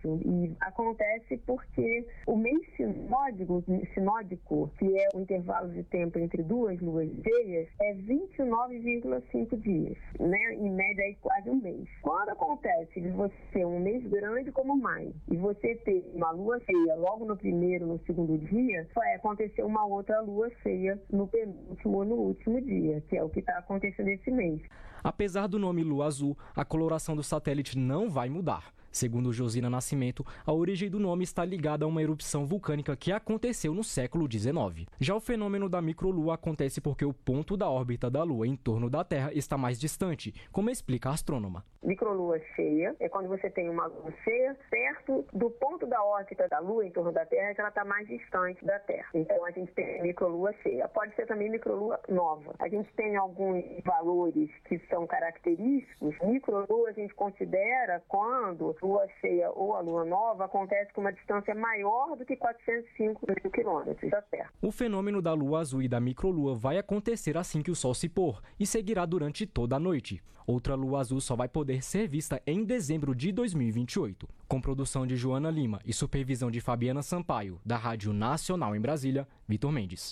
isso. E acontece porque o mês sinódico, que é o intervalo de tempo entre duas luas cheias, é 29,5 dias, né? Em média, aí quase um mês. Quando acontece de você ter um mês grande como maio e você ter uma lua cheia logo no primeiro, no segundo dia, vai acontecer uma outra lua cheia no penúltimo ou no último dia, que é o que está acontecendo esse mês. Apesar do nome Lua Azul, a coloração do satélite não vai mudar. Segundo Josina Nascimento, a origem do nome está ligada a uma erupção vulcânica que aconteceu no século XIX. Já o fenômeno da microlua acontece porque o ponto da órbita da Lua em torno da Terra está mais distante, como explica a astrônoma. Microlua cheia é quando você tem uma lua cheia perto do ponto da órbita da Lua em torno da Terra, que ela está mais distante da Terra. Então a gente tem microlua cheia. Pode ser também microlua nova. A gente tem alguns valores que são característicos. Microlua a gente considera quando a lua cheia ou a lua nova acontece com uma distância maior do que 405 mil quilômetros da Terra. O fenômeno da lua azul e da microlua vai acontecer assim que o sol se pôr e seguirá durante toda a noite. Outra lua azul só vai poder ser vista em dezembro de 2028. Com produção de Joana Lima e supervisão de Fabiana Sampaio, da Rádio Nacional em Brasília, Vitor Mendes.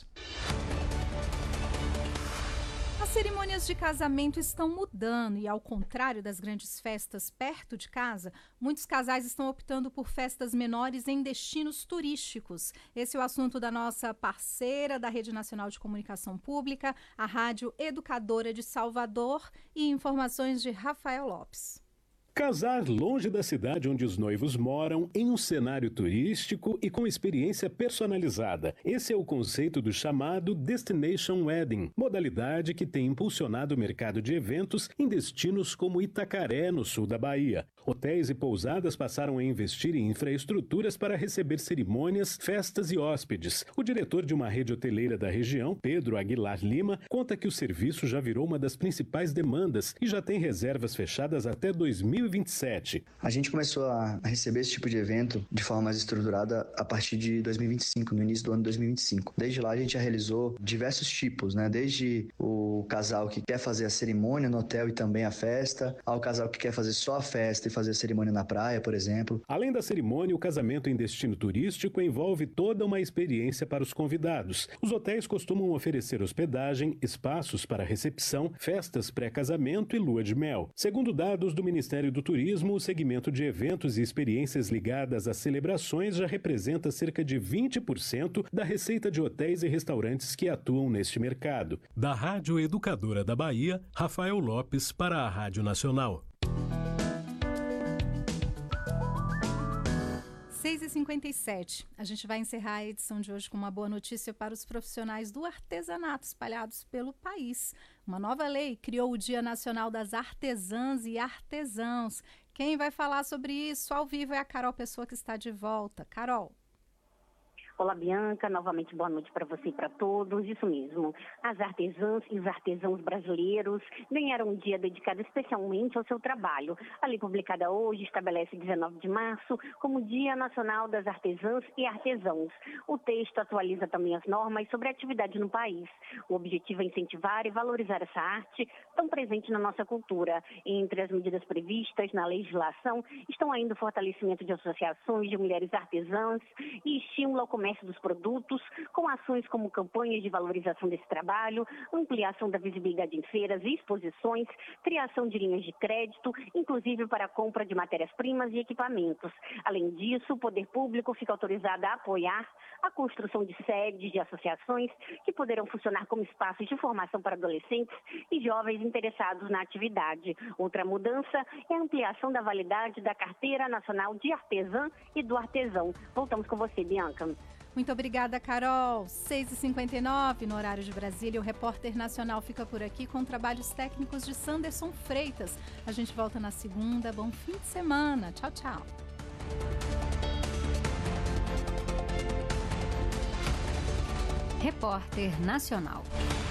As cerimônias de casamento estão mudando e, ao contrário das grandes festas perto de casa, muitos casais estão optando por festas menores em destinos turísticos. Esse é o assunto da nossa parceira da Rede Nacional de Comunicação Pública, a Rádio Educadora de Salvador, e informações de Rafael Lopes. Casar longe da cidade onde os noivos moram, em um cenário turístico e com experiência personalizada. Esse é o conceito do chamado Destination Wedding, modalidade que tem impulsionado o mercado de eventos em destinos como Itacaré, no sul da Bahia. Hotéis e pousadas passaram a investir em infraestruturas para receber cerimônias, festas e hóspedes. O diretor de uma rede hoteleira da região, Pedro Aguilar Lima, conta que o serviço já virou uma das principais demandas e já tem reservas fechadas até 2027. A gente começou a receber esse tipo de evento de forma mais estruturada a partir de 2025, no início do ano 2025. Desde lá a gente já realizou diversos tipos, né? Desde o casal que quer fazer a cerimônia no hotel e também a festa, ao casal que quer fazer só a festa e fazer a cerimônia na praia, por exemplo. Além da cerimônia, o casamento em destino turístico envolve toda uma experiência para os convidados. Os hotéis costumam oferecer hospedagem, espaços para recepção, festas pré-casamento e lua de mel. Segundo dados do Ministério do Turismo, o segmento de eventos e experiências ligadas às celebrações já representa cerca de 20% da receita de hotéis e restaurantes que atuam neste mercado. Da Rádio Educadora da Bahia, Rafael Lopes para a Rádio Nacional. 6h57. A gente vai encerrar a edição de hoje com uma boa notícia para os profissionais do artesanato espalhados pelo país. Uma nova lei criou o Dia Nacional das Artesãs e Artesãos. Quem vai falar sobre isso ao vivo é a Carol Pessoa, que está de volta. Carol. Olá, Bianca, novamente boa noite para você e para todos. Isso mesmo, as artesãs e os artesãos brasileiros ganharam um dia dedicado especialmente ao seu trabalho. A lei publicada hoje estabelece 19 de março como Dia Nacional das Artesãs e Artesãos. O texto atualiza também as normas sobre a atividade no país. O objetivo é incentivar e valorizar essa arte tão presente na nossa cultura. Entre as medidas previstas na legislação estão ainda o fortalecimento de associações de mulheres artesãs e estímulo ao comércio dos produtos, com ações como campanhas de valorização desse trabalho, ampliação da visibilidade em feiras e exposições, criação de linhas de crédito, inclusive para a compra de matérias-primas e equipamentos. Além disso, o poder público fica autorizado a apoiar a construção de sedes de associações que poderão funcionar como espaços de formação para adolescentes e jovens interessados na atividade. Outra mudança é a ampliação da validade da Carteira Nacional de Artesã e do Artesão. Voltamos com você, Bianca. Muito obrigada, Carol. 6h59 no horário de Brasília. O Repórter Nacional fica por aqui com trabalhos técnicos de Sanderson Freitas. A gente volta na segunda. Bom fim de semana. Tchau, tchau. Repórter Nacional.